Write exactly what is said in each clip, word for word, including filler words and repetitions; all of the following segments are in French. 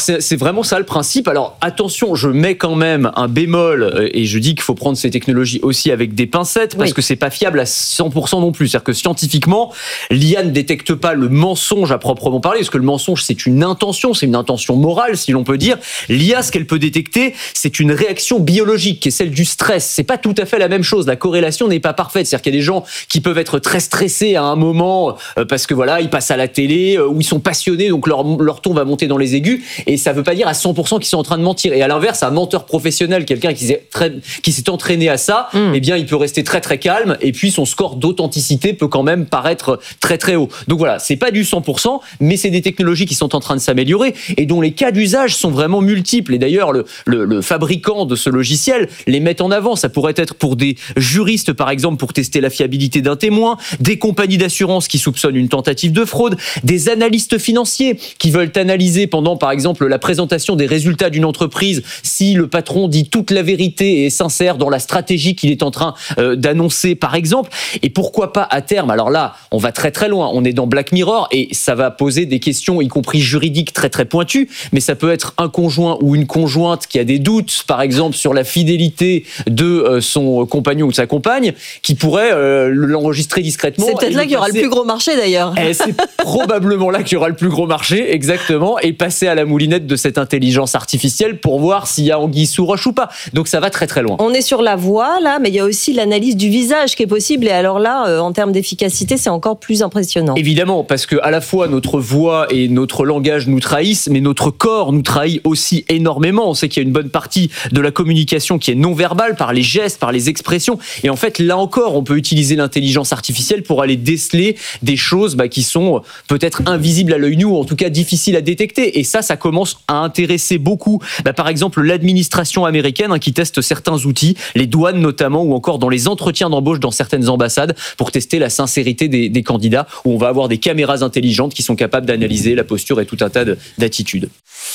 c'est, c'est vraiment ça le principe. Alors attention, je mets quand même un bémol et je dis qu'il faut prendre ces technologies aussi avec des pincettes parce oui. que c'est pas fiable à cent pour cent non plus. C'est-à-dire que scientifiquement, l'I A ne détecte pas le mensonge à proprement parler, parce que le mensonge c'est une intention, c'est une intention morale si l'on peut dire. L'I A, ce qu'elle peut détecter, c'est une réaction biologique qui est celle du stress. C'est pas tout à fait la même chose. La corrélation n'est pas parfaite. C'est-à-dire qu'il y a des gens qui peuvent être très stressés à un moment euh, parce que voilà, ils passent à la télé euh, ou ils sont passionnés, donc leur leur ton va monter dans les aigus. Et ça veut pas dire à cent pour cent qu'ils sont en train de mentir. Et à l'inverse, un menteur professionnel, quelqu'un qui s'est, très, qui s'est entraîné à ça, mmh. eh bien, il peut rester très très calme. Et puis son score d'authenticité peut quand même paraître très très haut. Donc voilà, c'est pas du cent pour cent, mais c'est des technologies qui sont en train de s'améliorer et dont les cas d'usage sont vraiment multiples. Et d'ailleurs, le, le, le fabricant de ce logiciel les met en avant. Ça pourrait être pour des juristes, par exemple, pour tester la fiabilité d'un témoin, des compagnies d'assurance qui soupçonnent une tentative de fraude, des analystes financiers qui veulent analyser pendant, par exemple, la présentation des résultats d'une entreprise si le patron dit toute la vérité et est sincère dans la stratégie qu'il est en train euh, d'annoncer, par exemple. Et pourquoi pas à terme, alors là, on va très très loin, on est dans Black Mirror et ça va poser des questions, y compris juridiques, très très pointues, mais ça peut être un conjoint ou une conjointe qui a des doutes, par exemple, sur la fidélité de euh, son compagnon ou de sa compagne, qui pourrait euh, l'enregistrer discrètement. C'est peut-être là qu'il y aura le plus gros marché d'ailleurs. Et c'est probablement là qu'il y aura le plus gros marché, exactement, et passer à la moulinette de cette intelligence artificielle pour voir s'il y a anguille sous roche ou pas. Donc ça va très très loin. On est sur la voix là, mais il y a aussi l'analyse du visage qui est possible, et alors là, euh, en termes d'efficacité, c'est encore plus impressionnant. Évidemment, parce que à la fois notre voix et notre langage nous trahissent, mais notre corps nous trahit aussi énormément. On sait qu'il y a une bonne partie de la communication qui est non verbale, par les gestes, par les expressions, et en fait là encore, on peut utiliser l'intelligence artificielle pour aller déceler des choses bah, qui sont peut-être invisibles à l'œil nu, ou en tout cas difficiles à détecter. Et ça, ça commence à intéresser beaucoup, bah, par exemple l'administration américaine hein, qui teste certains outils, les douanes notamment, ou encore dans les entretiens d'embauche dans certaines ambassades pour tester la sincérité des, des candidats, où on va avoir des caméras intelligentes qui sont capables d'analyser la posture et tout un tas de, d'attitudes.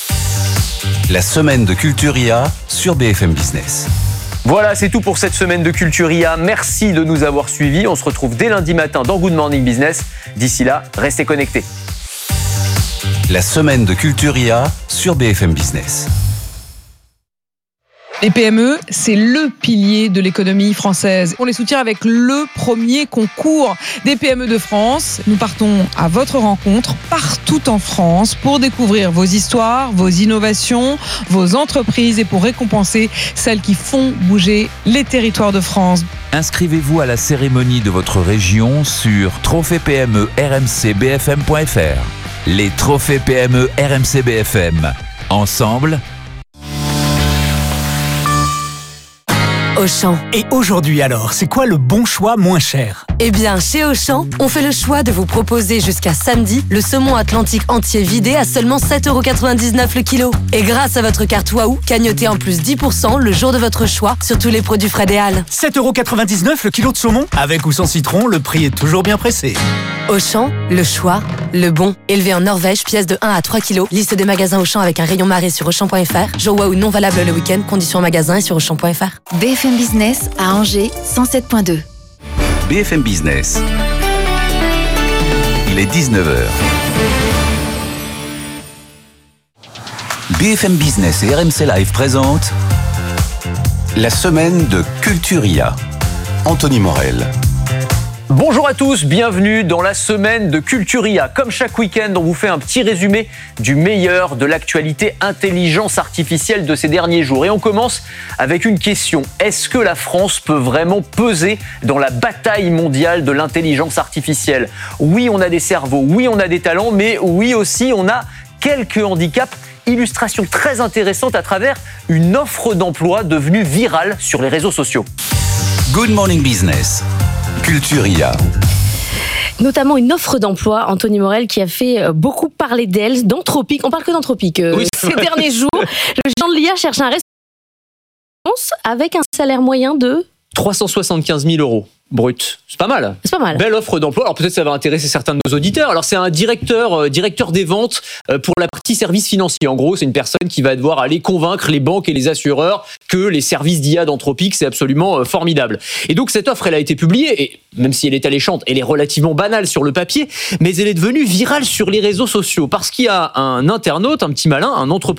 La semaine de Culture I A sur B F M Business. Voilà, c'est tout pour cette semaine de Culture I A. Merci de nous avoir suivis. On se retrouve dès lundi matin dans Good Morning Business. D'ici là, restez connectés. La semaine de Culture I A sur B F M Business. Les P M E, c'est le pilier de l'économie française. On les soutient avec le premier concours des P M E de France. Nous partons à votre rencontre partout en France pour découvrir vos histoires, vos innovations, vos entreprises et pour récompenser celles qui font bouger les territoires de France. Inscrivez-vous à la cérémonie de votre région sur trophée P M E R M C B F M point F R. Les trophées P M E R M C B F M. Ensemble, Auchan. Et aujourd'hui alors, c'est quoi le bon choix moins cher ? Eh bien, chez Auchan, on fait le choix de vous proposer jusqu'à samedi le saumon atlantique entier vidé à seulement sept euros quatre-vingt-dix-neuf le kilo. Et grâce à votre carte Waouh, cagnotez en plus dix pour cent le jour de votre choix sur tous les produits Fred et Halles. sept euros quatre-vingt-dix-neuf le kilo de saumon ? Avec ou sans citron, le prix est toujours bien pressé. Auchan, le choix, le bon. Élevé en Norvège, pièce de un à trois kilos. Liste des magasins Auchan avec un rayon marée sur Auchan point F R. Jour Waouh non valable le week-end. Conditions en magasin et sur Auchan point F R. B F M Business à Angers, cent sept point deux. B F M Business. Il est dix-neuf heures. B F M Business et R M C Live présentent la semaine de Culture I A. Anthony Morel. Bonjour à tous, bienvenue dans la semaine de Culture I A. Comme chaque week-end, on vous fait un petit résumé du meilleur de l'actualité intelligence artificielle de ces derniers jours. Et on commence avec une question. Est-ce que la France peut vraiment peser dans la bataille mondiale de l'intelligence artificielle ? Oui, on a des cerveaux, oui, on a des talents, mais oui aussi, on a quelques handicaps. Illustration très intéressante à travers une offre d'emploi devenue virale sur les réseaux sociaux. Good Morning Business. Culture I A. Notamment une offre d'emploi, Anthony Morel, qui a fait beaucoup parler d'elle, d'Anthropic. On parle que d'Anthropic euh, oui, ces vrai. derniers jours. Le géant de l'I A cherche un restaurant avec un salaire moyen de trois cent soixante-quinze mille euros. Brut. C'est pas mal. C'est pas mal. Belle offre d'emploi. Alors peut-être ça va intéresser certains de nos auditeurs. Alors c'est un directeur, euh, directeur des ventes euh, pour la partie services financiers. En gros, c'est une personne qui va devoir aller convaincre les banques et les assureurs que les services d'I A d'Anthropic, c'est absolument euh, formidable. Et donc cette offre, elle a été publiée, et même si elle est alléchante, elle est relativement banale sur le papier, mais elle est devenue virale sur les réseaux sociaux parce qu'il y a un internaute, un petit malin, un entrepreneur